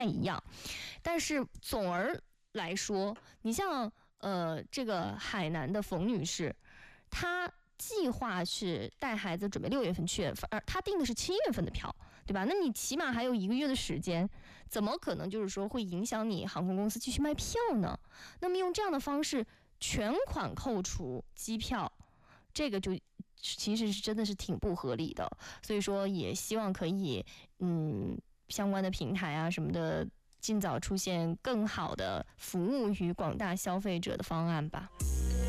一样。但是总而来说，你像这个海南的冯女士，她计划是带孩子准备6月份去，她订的是7月份的票，对吧？那你起码还有1个月的时间，怎么可能就是说会影响你航空公司继续卖票呢？那么用这样的方式全款扣除机票，这个就其实是真的是挺不合理的。所以说也希望可以相关的平台啊什么的尽早出现更好的服务于广大消费者的方案吧。